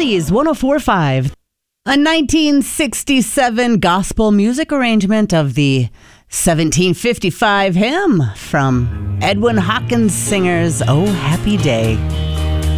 Breeze 104.5. A 1967 gospel music arrangement of the 1755 hymn from Edwin Hawkins Singer's Oh Happy Day.